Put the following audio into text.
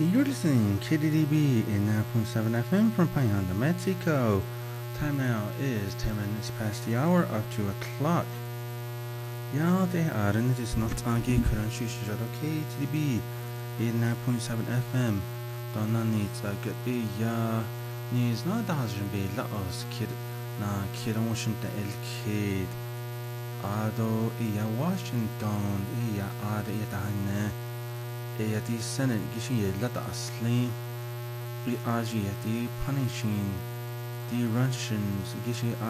You're listening to KDDB in 9.7 FM from Payanda, Mexico. Time now is 10 minutes past the hour of 2 o'clock. Ja, det är en snart agi kuran shishad KDDB in 9.7 FM. Donna needs a good be ya. Needs not a dozen be la us kid na kiran Washington el kid. Ado iya Washington iya ada iya tahane. Yati Senate gishi lata asli bi aji yati punishing the Russians gishi